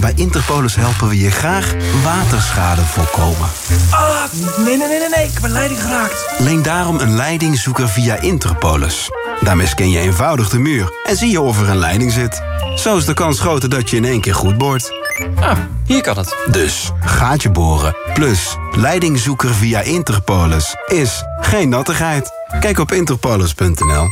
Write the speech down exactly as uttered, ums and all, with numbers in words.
bij Interpolis helpen we je graag waterschade voorkomen. Ah, nee, nee, nee, nee, nee. Ik heb een leiding geraakt. Leen daarom een leidingzoeker via Interpolis. Daarmee scan je eenvoudig de muur en zie je of er een leiding zit. Zo is de kans groter dat je in één keer goed boort. Ah, hier kan het. Dus gaatje boren plus leidingzoeker via Interpolis is geen nattigheid. Kijk op interpolis punt n l.